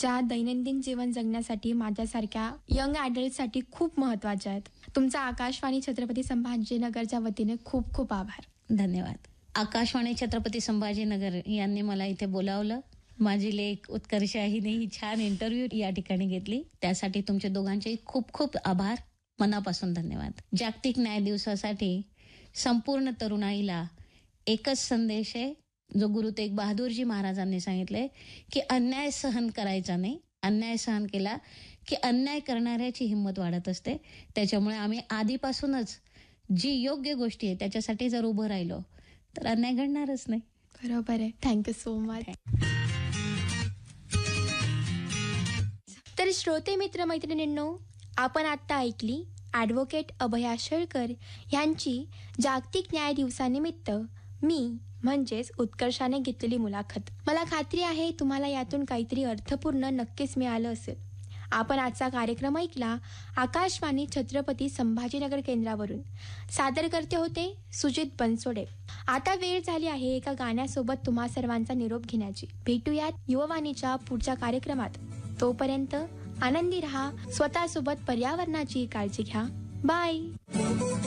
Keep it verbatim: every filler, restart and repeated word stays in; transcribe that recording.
ज्या दैनंदिन जीवन जगण्यासाठी माझ्यासारख्या यंग ॲडल्टसाठी खूप महत्त्वाच्या आहेत. तुमचा आकाशवाणी छत्रपती संभाजीनगरच्या वतीने खूप खूप आभार. धन्यवाद. आकाशवाणी छत्रपती संभाजीनगर यांनी मला इथे बोलावलं. माझी लेख उत्कर्षाहीने ही छान इंटरव्ह्यू या ठिकाणी घेतली. त्यासाठी तुमचे दोघांचे खूप खूप आभार. मनापासून धन्यवाद. जागतिक न्याय दिवसासाठी संपूर्ण तरुणाईला एकच संदेश आहे, जो गुरु तेग बहादूरजी महाराजांनी सांगितले की अन्याय सहन करायचा नाही. अन्याय सहन केला की अन्याय करणाऱ्याची हिंमत वाढत असते. त्याच्यामुळे आम्ही आधीपासूनच जी योग्य गोष्टी आहे त्याच्यासाठी जर उभं राहिलो तर अन्याय घडणारच नाही. बरोबर आहे. Thank you so much. तर श्रोते मित्र मैत्रिणींनो, आपण आता ऐकली ॲडव्होकेट अभया शेळकर यांची जागतिक न्याय दिवसानिमित्त मी म्हणजेच उत्कर्षाने घेतलेली मुलाखत. मला खात्री आहे तुम्हाला यातून काहीतरी अर्थपूर्ण नक्कीच मिळालं असेल. आपण आजचा कार्यक्रम ऐकला आकाशवाणी छत्रपती संभाजीनगर केंद्रावरून. सादर करते होते सुजित बनसोडे. आता वेळ झाली आहे एका गाण्यासोबत तुम्हा सर्वांचा निरोप घेण्याची. भेटूयात युववाणीच्या पुढच्या कार्यक्रमात. तोपर्यंत आनंदी रहा. स्वतःसोबत पर्यावरणाची काळजी घ्या. बाय.